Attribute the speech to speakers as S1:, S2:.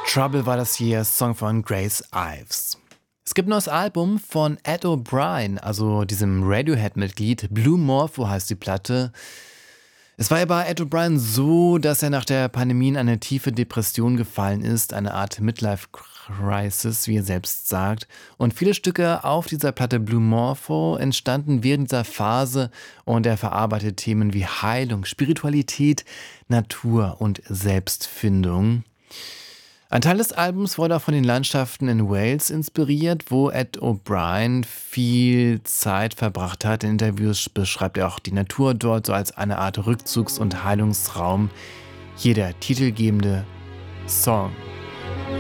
S1: Trouble war das hier, Song von Grace Ives. Es gibt ein neues Album von Ed O'Brien, also diesem Radiohead-Mitglied. Blue Morpho heißt die Platte. Es war ja bei Ed O'Brien so, dass er nach der Pandemie in eine tiefe Depression gefallen ist, eine Art Midlife-Crisis, wie er selbst sagt. Und viele Stücke auf dieser Platte Blue Morpho entstanden während dieser Phase und er verarbeitet Themen wie Heilung, Spiritualität, Natur und Selbstfindung. Ein Teil des Albums wurde auch von den Landschaften in Wales inspiriert, wo Ed O'Brien viel Zeit verbracht hat. In Interviews beschreibt er auch die Natur dort so als eine Art Rückzugs- und Heilungsraum. Hier der titelgebende Song.